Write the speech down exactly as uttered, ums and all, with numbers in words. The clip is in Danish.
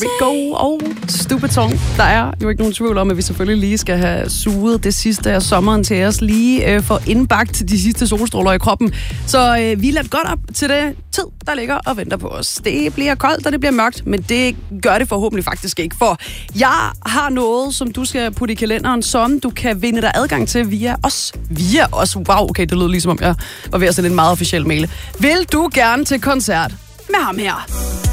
Rico og Stupid Song. Der er jo ikke nogen tvivl om, at vi selvfølgelig lige skal have suget det sidste af sommeren til os. Lige øh, for indbagt de sidste solstråler i kroppen. Så øh, vi er lidt godt op til det tid, der ligger og venter på os. Det bliver koldt, og det bliver mørkt, men det gør det forhåbentlig faktisk ikke. For jeg har noget, som du skal putte i kalenderen, som du kan vinde dig adgang til via os. Via os? Wow, okay, det lød ligesom om jeg var ved at sende en meget officiel mail. Vil du gerne til koncert med ham her?